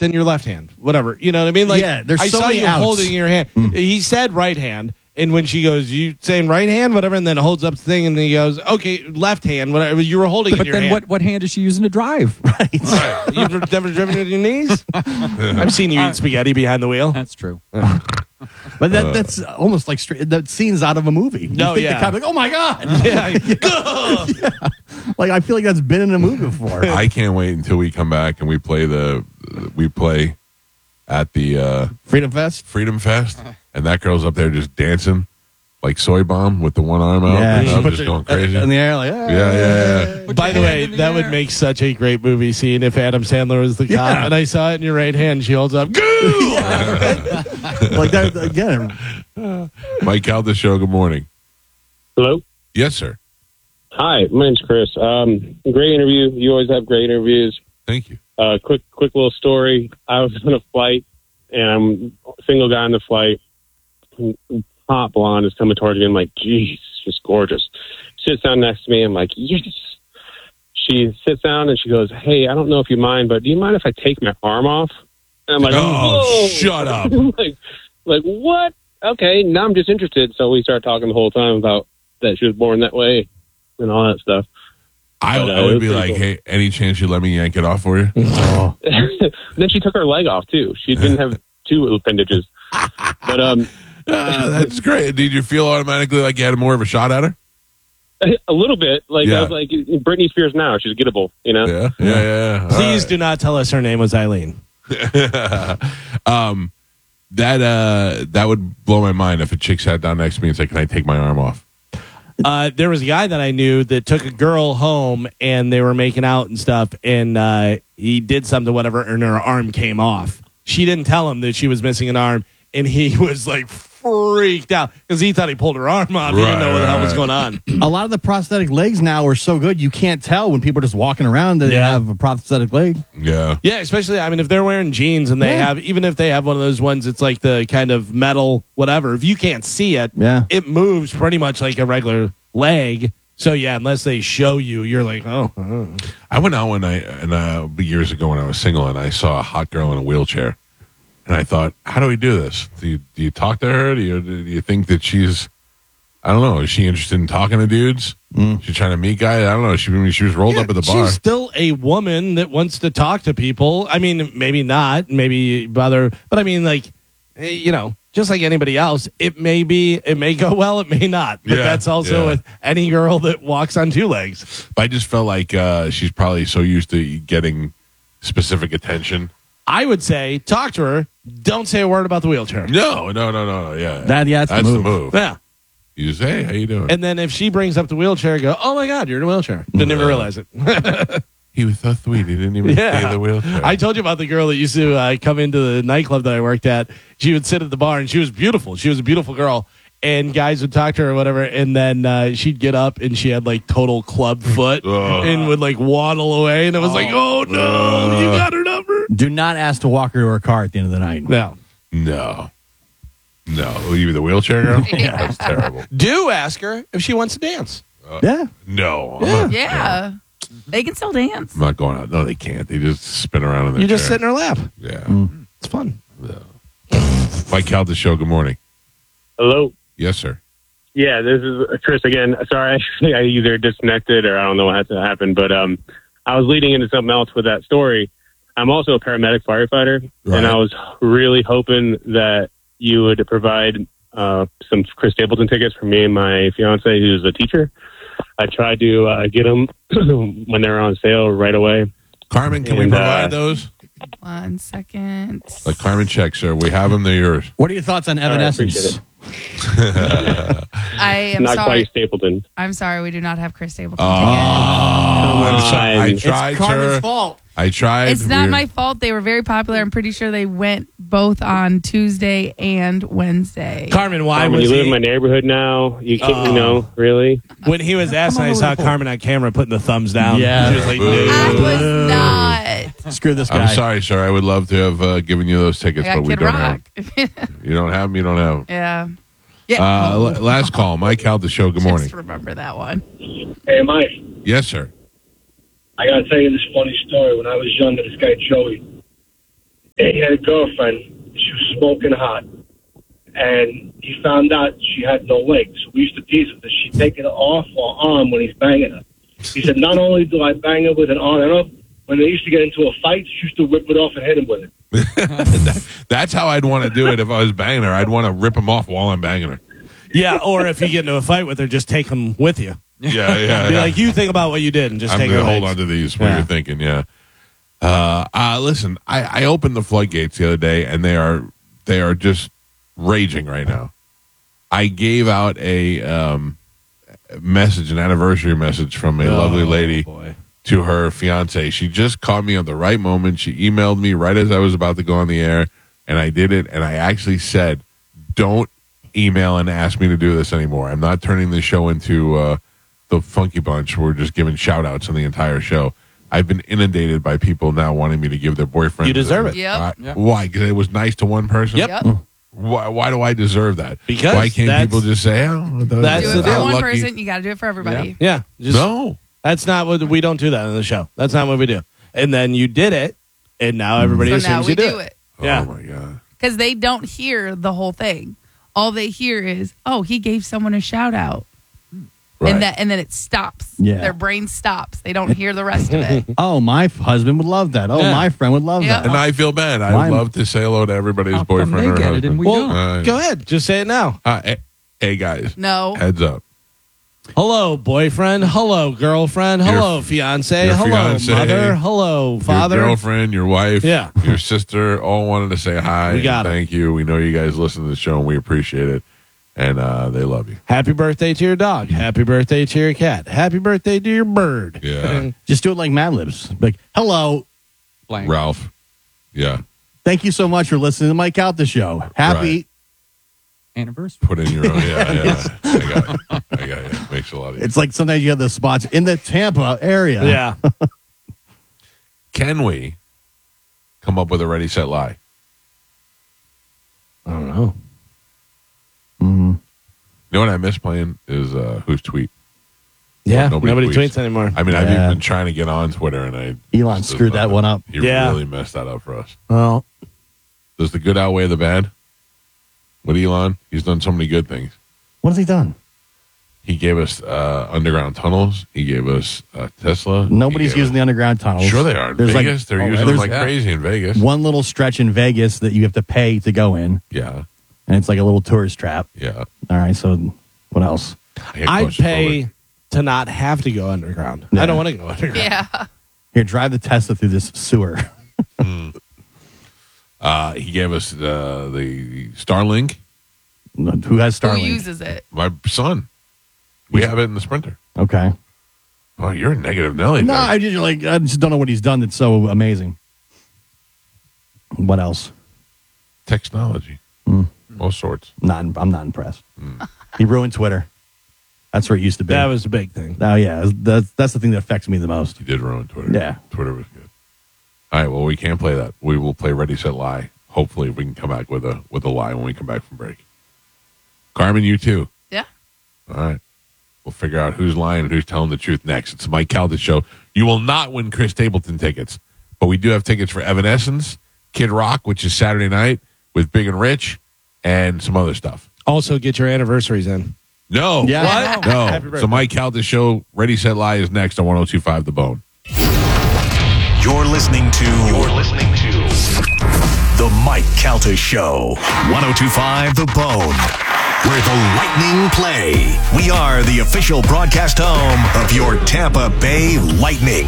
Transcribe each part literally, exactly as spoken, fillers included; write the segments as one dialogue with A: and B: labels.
A: then your left hand, whatever. You know what I mean? Like,
B: yeah, there's
A: I
B: so
A: saw
B: many
A: you
B: outs.
A: holding your hand.
B: Mm.
A: He said right hand. And when she goes, you saying right hand, whatever, and then holds up the thing, and then he goes, okay, left hand, whatever. You were holding it
C: But
A: in your
C: then
A: hand.
C: what, what hand is she using to drive?
B: Right.
A: Right. You've never driven with your knees? I've seen you eat spaghetti behind the wheel.
C: That's true.
B: But that, that's almost like straight, that scene's out of a movie. You
A: No,
B: think
A: yeah.
B: the cop, like, oh my God.
A: Yeah.
B: Yeah. Like, I feel like that's been in a movie before.
D: I can't wait until we come back and we play the we play at the uh,
B: Freedom Fest?
D: Freedom Fest, and that girl's up there just dancing like Soy Bomb with the one arm out.
B: Yeah.
D: And I'm
B: Put
D: just
B: the-
D: going crazy.
B: In the air, like, ah.
D: Yeah, yeah, yeah.
A: By the way, that would make such a great movie scene if Adam Sandler was the cop.
B: Yeah.
A: And I saw it in your right hand. She holds up, goo!
B: Like that, again.
D: Mike Calda Show, good morning.
E: Hello?
D: Yes, sir.
E: Hi, my name's Chris. Um, great interview. You always have great interviews.
D: Thank you.
E: Uh, quick, quick little story. I was on a flight, and I'm a single guy on the flight. Hot blonde is coming towards me. I'm like, geez, she's gorgeous. Sits down next to me. I'm like, yes. She sits down and she goes, hey, I don't know if you mind, but do you mind if I take my arm off? And I'm like,
D: Oh,
E: whoa.
D: shut up.
E: like, like, what? Okay, now I'm just interested. So we started talking the whole time about that she was born that way and all that stuff.
D: I,
E: But, uh,
D: I
E: it
D: would
E: was
D: be
E: pretty
D: like,
E: cool.
D: hey, any chance you let me yank it off for you?
B: Oh.
E: Then she took her leg off too. She didn't have two appendages. But um,
D: Uh, that's great. Did you feel automatically like you had more of a shot at her?
E: a little bit. Like
D: Yeah.
E: I was like, Britney Spears now. She's gettable, you know.
D: Yeah, yeah, yeah. yeah. All
A: Please
D: right.
A: do not tell us her name was Eileen.
D: um, that uh, that would blow my mind if a chick sat down next to me and said, "Can I take my arm off?"
A: Uh, there was a guy that I knew that took a girl home and they were making out and stuff, and uh, he did something, whatever, and her arm came off. She didn't tell him that she was missing an arm, and he was like freaked out because he thought he pulled her arm off. he didn't know what the hell was going on.
B: A lot of the prosthetic legs now are so good, you can't tell when people are just walking around that they
A: Yeah.
B: have a prosthetic leg.
D: Yeah,
A: Yeah, especially, I mean, if they're wearing jeans and they
B: Yeah.
A: have, even if they have one of those ones, it's like the kind of metal, whatever. If you can't see it,
B: Yeah.
A: it moves pretty much like a regular leg. So, yeah, unless they show you, you're like, oh. oh.
D: I went out one night and uh, years ago when I was single, and I saw a hot girl in a wheelchair, and I thought, how do we do this? Do you, do you talk to her? Do you do you think that she's, I don't know, is she interested in talking to dudes?
B: Mm.
D: She's trying to meet guys? I don't know. She I mean, she was rolled up at the bar.
A: She's still a woman that wants to talk to people. I mean, maybe not, maybe bother, but I mean, like, eh, you know, just like anybody else, it may be, it may go well, it may not. But
D: Yeah,
A: that's also
D: yeah.
A: with any girl that walks on two legs.
D: But I just felt like uh, she's probably so used to getting specific attention.
A: I would say, talk to her. Don't say a word about the wheelchair.
D: No, no, no, no, no. Yeah,
B: That- yeah, that's the
D: the
B: move.
D: move.
A: Yeah.
D: You just, hey, how you doing?
A: And then if she brings up the wheelchair, go, oh my God, you're in a wheelchair. Didn't even
D: Yeah.
A: realize it.
D: He was so sweet. He didn't even
A: Yeah.
D: say the wheelchair.
A: I told you about the girl that used to uh, come into the nightclub that I worked at. She would sit at the bar and she was beautiful. She was a beautiful girl. And guys would talk to her or whatever. And then uh, she'd get up and she had like total club foot
D: Ugh.
A: and would like waddle away. And it was like, oh no, you got her number.
B: Do not ask to walk her to her car at the end of the night.
A: No.
D: no, no. You the wheelchair girl?
F: Yeah.
D: That's terrible.
A: Do ask her if she wants to dance.
B: Yeah.
D: No, I'm
A: Yeah.
D: not,
F: Yeah. They can still dance.
D: I'm not going out. No, they can't. They just spin around in their
A: You just sit
D: chair.
A: in her lap.
D: Yeah.
A: It's fun.
D: Mike Calda Show. Good morning.
E: Hello.
D: Yes, sir.
E: Yeah, this is Chris again. Sorry, I either disconnected or I don't know what had to happen, but um, I was leading into something else with that story. I'm also a paramedic firefighter,
D: Right.
E: and I was really hoping that you would provide uh, some Chris Stapleton tickets for me and my fiance, who's a teacher. I tried to uh, get them when they were on sale right away.
D: Carmen, can we
E: And,
D: provide
E: uh,
D: those?
F: One second.
D: Like Carmen, check, sir. We have them. They're yours.
B: What are your thoughts on
E: right, appreciate
B: Evanescence?
E: it.
F: I am
E: Not
F: sorry.
E: quite Stapleton.
F: I'm sorry. We do not have Chris Stapleton.
D: Oh,
F: tickets.
D: I'm sorry. I
E: It's
D: tried,
B: it's Carmen's
D: sir.
B: fault.
D: I tried.
F: It's not
D: We're-
F: my fault. They were very popular. I'm pretty sure they went both on Tuesday and Wednesday.
A: Carmen, why
E: Um,
A: was
E: you live
A: he,
E: in my neighborhood now. You can't,
A: Oh.
E: you know, really?
A: when he was asked and I
B: on
A: saw
B: over the
A: Carmen on camera putting the thumbs down.
B: Yeah.
A: She was like,
D: Boo.
F: I
A: no.
F: was not.
B: Screw this guy.
D: I'm sorry, sir. I would love to have uh, given you those
F: I
D: tickets,
F: got
D: but we
F: Kid
D: don't
F: Rock.
D: have. You don't have them. You don't have them.
F: yeah. Yeah.
D: Uh, l- last call, Mike Calda Show. Good morning.
F: Just remember that one.
G: Hey, Mike,
D: Yes, sir.
G: I got to tell you this funny story. When I was younger, this guy Joey,
C: and he had a girlfriend. She was smoking hot. And he found out she had no legs. So we used to tease her. Does she take it off or on when he's banging her? He said, not only do I bang her with an on and off, when they used to get into a fight, she used to whip it off and hit him with it.
D: That's how I'd want to do it if I was banging her. I'd want to rip him off while I'm banging her.
A: Yeah, or if you get into a fight with her, just take them with you.
D: Yeah, yeah.
A: Be
D: yeah.
A: like, you think about what you did and just
D: I'm
A: take
D: going
A: her
D: to hold
A: legs.
D: on to these. What
A: Yeah.
D: you're thinking, yeah. Uh, uh, listen, I, I opened the floodgates the other day, and they are they are just raging right now. I gave out a um, message, an anniversary message from a
A: Oh,
D: lovely lady
A: boy.
D: to her fiance. She just caught me at the right moment. She emailed me right as I was about to go on the air, and I did it. And I actually said, "Don't email and ask me to do this anymore. I'm not turning this show into uh, the Funky Bunch. We're just giving shout outs on the entire show." I've been inundated by people now wanting me to give their boyfriend.
A: You deserve it.
F: Yep.
D: Uh,
G: Yep.
D: Why? Because it was nice to one person.
A: Yep.
F: Yep.
D: Why, why do I deserve that?
A: Because
D: why can't
A: that's-
D: people just say, "Oh,
A: That's
F: Do
A: the
F: it
A: deal.
F: for one
D: lucky."
F: person, you got to do it for everybody.
A: Yeah, just,
D: No.
A: that's not what we don't do that on the show. That's not what we do. And then you did it, and now everybody
F: So
A: assumes
F: now we
A: you
F: do it.
A: Yeah.
D: Oh my god.
F: Because they don't hear the whole thing. All they hear is, oh, he gave someone a shout out.
D: Right.
F: And that and then it stops.
B: Yeah.
F: Their brain stops. They don't hear the rest of it.
B: Oh, my f- husband would love that. Oh,
A: Yeah.
B: my friend would love
F: Yeah.
B: that.
D: And I feel bad. I
B: Why-
D: would love to say hello to everybody's
G: How come
D: boyfriend
G: they
D: or
G: get it
D: husband.
G: and we
A: Well,
G: don't?
D: Uh,
A: go ahead. Just say it now.
D: Uh, hey, hey, guys,
F: No.
D: heads up.
A: Hello, boyfriend. Hello, girlfriend.
D: Your-
A: Hello, fiance.
D: your
A: Hello,
D: fiance.
A: mother. Hello, father.
D: Your girlfriend, your wife,
A: Yeah.
D: your sister, all wanted to say hi.
A: We got
D: and
A: it.
D: thank you. We know you guys listen to the show, and we appreciate it. And uh, they love you.
A: Happy birthday to your dog. Happy birthday to your cat. Happy birthday to your bird.
D: Yeah.
B: Just do it like Mad Libs. Like, hello.
G: Blank.
D: Ralph. Yeah.
B: Thank you so much for listening to Mike Out the Show. Happy.
G: Anniversary.
D: Put in your own. Yeah, yeah. I got it. I got it. Makes a lot of
B: It's like sometimes you have the spots in the Tampa area.
A: Yeah.
D: Can we come up with a ready, set, lie?
A: I don't know.
B: Mhm.
D: You know what I miss playing is uh, Who's Tweet.
A: Yeah.
D: Nobody
A: Nobody,
D: tweets.
A: tweets. anymore.
D: I mean, I've
B: Yeah.
D: even been trying to get on Twitter, and I
B: Elon
D: just
B: screwed
D: does
B: that
D: not-
B: one up.
D: He
A: Yeah.
D: really messed that up for us.
A: Well,
D: Does the good outweigh the bad? With Elon, he's done so many good things.
B: What has he done?
D: He gave us uh, underground tunnels. He gave us uh, Tesla.
B: Nobody's using the underground tunnels.
D: Sure, they are. In
B: There's
D: Vegas,
B: like,
D: they're
B: oh,
D: using them
B: there's
D: like crazy in Vegas.
B: one little stretch in Vegas that you have to pay to go in,
D: Yeah,
B: and it's like a little tourist trap.
D: yeah.
B: All right, so what else?
D: I get
A: I'd
D: claustrophobic.
A: pay to not have to go underground.
B: Yeah.
A: I don't want to go underground.
F: Yeah.
B: Here, drive the Tesla through this sewer.
D: Uh, he gave us uh, the Starlink.
B: Who has
F: Who
B: Starlink?
F: uses it?
D: My son. We have it in the Sprinter.
B: Okay.
D: Oh, you're a negative Nelly.
B: No,
D: though.
B: I just like I just don't know what he's done that's so amazing. What else?
D: Technology.
B: Mm.
D: All sorts.
B: Not, I'm not impressed. He ruined Twitter. That's where it used to be.
A: That was the big thing.
B: Oh yeah, that's that's the thing that affects me the most.
D: He did ruin Twitter.
B: Yeah.
D: Twitter was good. All right, well, we can't play that. We will play Ready, Set, Lie. Hopefully, we can come back with a with a lie when we come back from break. Carmen, you too.
F: Yeah.
D: All right. We'll figure out who's lying and who's telling the truth next. It's the Mike Calda Show. You will not win Chris Stapleton tickets, but we do have tickets for Evanescence, Kid Rock, which is Saturday night with Big and Rich, and some other stuff.
A: Also, get your anniversaries in.
D: No.
B: Yeah.
A: What?
D: No.
A: Happy birthday.
D: So Mike Calda Show, Ready, Set, Lie is next on one oh two point five The Bone.
H: You're listening to. You're listening to the Mike Calta Show. one oh two point five The Bone, where the Lightning play. We are the official broadcast home of your Tampa Bay Lightning.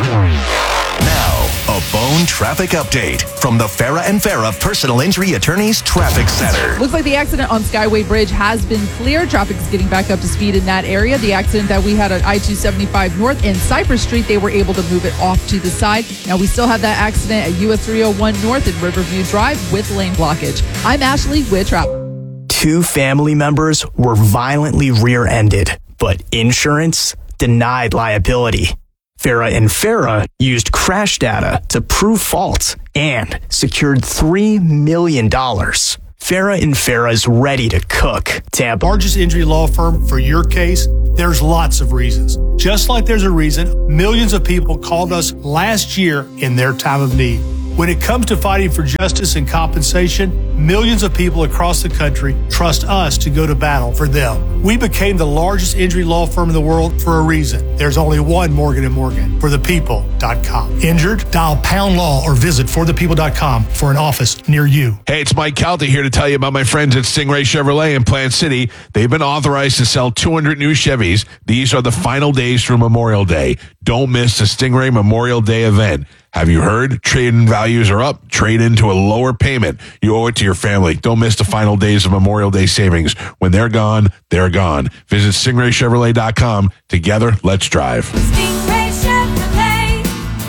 H: Now, a Bone traffic update from the Farah and Farah Personal Injury Attorneys Traffic Center.
I: Looks like the accident on Skyway Bridge has been cleared. Traffic is getting back up to speed in that area. The accident that we had at I two seventy-five North and Cypress Street, they were able to move it off to the side. Now we still have that accident at U S three oh one North and Riverview Drive with lane blockage. I'm Ashley with traffic.
J: Two family members were violently rear-ended, but insurance denied liability. Farah and Farah used crash data to prove fault and secured three million dollars. Farah and Farah is ready to cook. Tampa.
K: Largest injury law firm for your case? There's lots of reasons. Just like there's a reason millions of people called us last year in their time of need. When it comes to fighting for justice and compensation, millions of people across the country trust us to go to battle for them. We became the largest injury law firm in the world for a reason. There's only one Morgan and Morgan, for the people dot com. Injured? Dial pound law or visit for the people dot com for an office near you.
D: Hey, it's Mike Calta here to tell you about my friends at Stingray Chevrolet in Plant City. They've been authorized to sell two hundred new Chevys. These are the final days through Memorial Day. Don't miss the Stingray Memorial Day event. Have you heard? Trade-in values are up. Trade into a lower payment. You owe it to your family. Don't miss the final days of Memorial Day savings. When they're gone, they're gone. Visit Stingray Chevrolet dot com. Together, let's drive.
L: Stingray Chevrolet.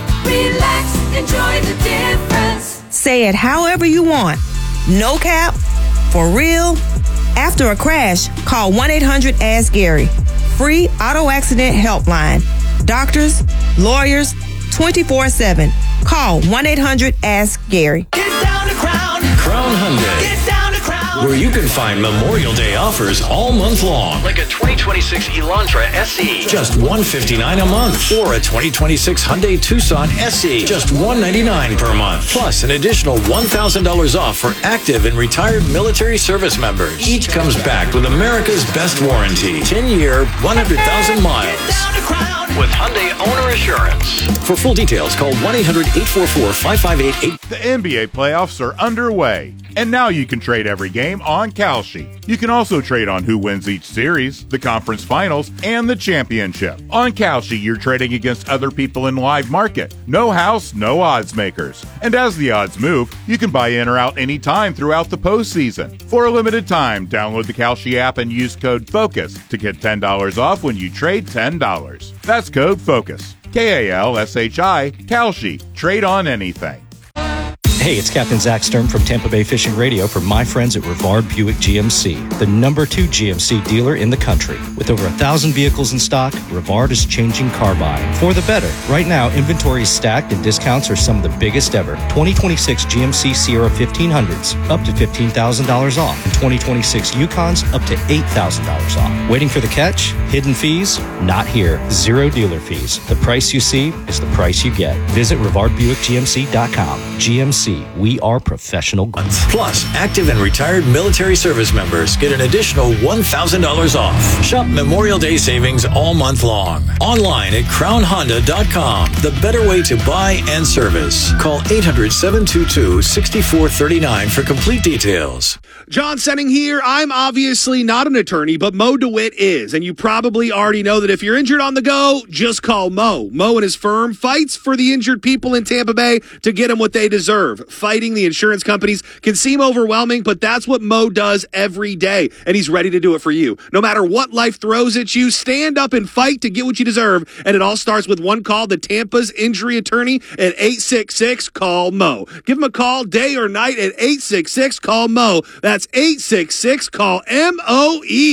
L: Relax, enjoy the difference.
M: Say it however you want. No cap, for real. After a crash, call one eight hundred ask Gary. Free auto accident helpline. Doctors, lawyers, twenty-four seven. Call one eight hundred ask Gary.
N: Get down to Crown. Crown Hyundai. Get down to Crown. Where you can find Memorial Day offers all month long. Like a twenty twenty-six Elantra S E. Just one hundred fifty-nine dollars a month. Or a twenty twenty-six Hyundai Tucson S E. Just one hundred ninety-nine dollars per month. Plus an additional one thousand dollars off for active and retired military service members. Each comes backed with America's best warranty. ten-year, one hundred thousand miles. Get down to Crown. With Hyundai Owner Assurance. For full details, call one eight hundred eight four four five five eight eight.
O: The N B A playoffs are underway, and now you can trade every game on Kalshi. You can also trade on who wins each series, the conference finals, and the championship. On Kalshi, you're trading against other people in live market. No house, no odds makers. And as the odds move, you can buy in or out anytime throughout the postseason. For a limited time, download the Kalshi app and use code FOCUS to get ten dollars off when you trade ten dollars. That's code FOCUS. K A L S H I, Kalshi. Trade on anything.
P: Hey, it's Captain Zach Sturm from Tampa Bay Fishing Radio for my friends at Rivard Buick G M C, the number two G M C dealer in the country. With over a thousand vehicles in stock, Rivard is changing car buying for the better. Right now, inventory is stacked and discounts are some of the biggest ever. twenty twenty-six G M C Sierra fifteen hundreds, up to fifteen thousand dollars off. And twenty twenty-six Yukons, up to eight thousand dollars off. Waiting for the catch? Hidden fees? Not here. Zero dealer fees. The price you see is the price you get. Visit Rivard Buick G M C dot com. G M C. We are professional.
N: Plus, active and retired military service members get an additional one thousand dollars off. Shop Memorial Day savings all month long. Online at crown honda dot com. The better way to buy and service. Call eight hundred, seven two two, six four three nine for complete details.
Q: John Senning here. I'm obviously not an attorney, but Mo DeWitt is. And you probably already know that if you're injured on the go, just call Mo. Mo and his firm fights for the injured people in Tampa Bay to get them what they deserve. Fighting the insurance companies can seem overwhelming, but that's what Mo does every day. And he's ready to do it for you. No matter what life throws at you, stand up and fight to get what you deserve. And it all starts with one call to Tampa's injury attorney at eight six six, call Mo. Give him a call day or night at eight six six, call Mo. That's eight six six, call M O E.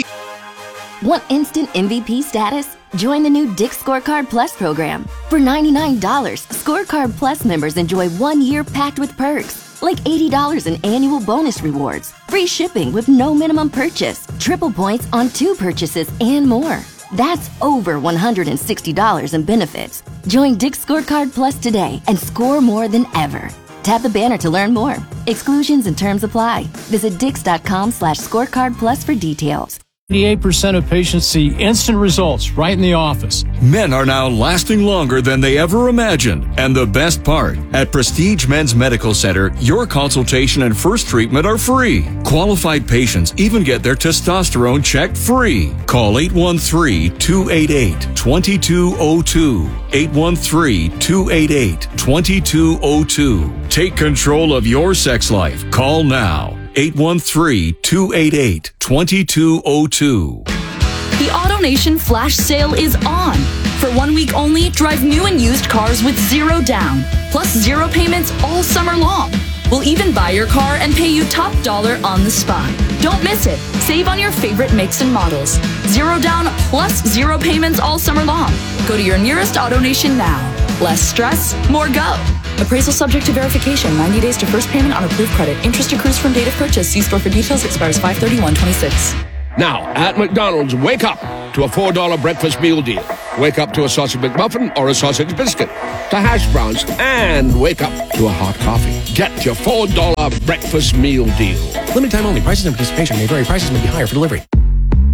R: Want instant M V P status? Join the new Dick's Scorecard Plus program. For ninety-nine dollars, Scorecard Plus members enjoy one year packed with perks, like eighty dollars in annual bonus rewards, free shipping with no minimum purchase, triple points on two purchases, and more. That's over one hundred sixty dollars in benefits. Join Dick's Scorecard Plus today and score more than ever. Tap the banner to learn more. Exclusions and terms apply. Visit dix.com slash scorecard plus for details.
S: eighty-eight percent of patients see instant results right in the office.
T: Men are now lasting longer than they ever imagined. And the best part, at Prestige Men's Medical Center, your consultation and first treatment are free. Qualified patients even get their testosterone checked free. Call eight one three, two eight eight, two two zero two. eight one three, two eight eight, two two zero two. Take control of your sex life. Call now. eight one three, two eight eight, two two zero two.
U: The AutoNation flash sale is on. For one week only, drive new and used cars with zero down, plus zero payments all summer long. We'll even buy your car and pay you top dollar on the spot. Don't miss it. Save on your favorite makes and models. Zero down plus zero payments all summer long. Go to your nearest AutoNation now. Less stress, more go. Appraisal subject to verification. ninety days to first payment on approved credit. Interest accrues from date of purchase. See store for details. Expires five thirty-one twenty-six.
E: Now, at McDonald's, wake up to a four dollar breakfast meal deal. Wake up to a sausage McMuffin or a sausage biscuit, to hash browns, and wake up to a hot coffee. Get your four dollar breakfast meal deal.
V: Limited time only. Prices and participation may vary. Prices may be higher for delivery.